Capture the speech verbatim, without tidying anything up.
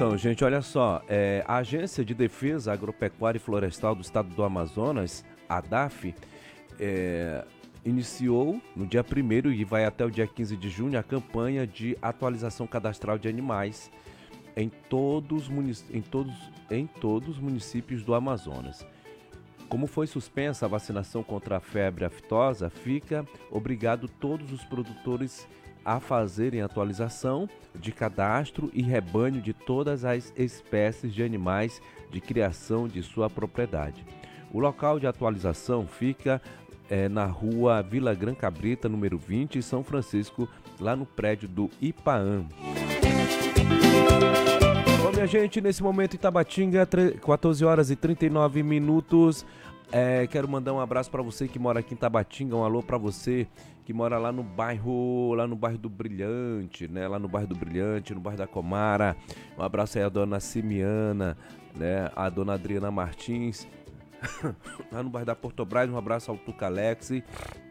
Então, gente, olha só, é, a Agência de Defesa Agropecuária e Florestal do Estado do Amazonas, a DAF, é, iniciou no dia primeiro e vai até o dia quinze de junho a campanha de atualização cadastral de animais em todos, em todos, em todos os municípios do Amazonas. Como foi suspensa a vacinação contra a febre aftosa, fica obrigado todos os produtores a fazerem atualização de cadastro e rebanho de todas as espécies de animais de criação de sua propriedade. O local de atualização fica é, na rua Vila Gran Cabrita, número vinte, em São Francisco, lá no prédio do IPAAM. Bom, minha gente, nesse momento em Tabatinga, quatorze horas e trinta e nove minutos. É, quero mandar um abraço para você que mora aqui em Tabatinga, um alô para você que mora lá no bairro, lá no bairro do Brilhante, né? Lá no bairro do Brilhante, no bairro da Comara. Um abraço aí à dona Simiana, né? A dona Adriana Martins, lá no bairro da Porto Brás. Um abraço ao Tuca Alex.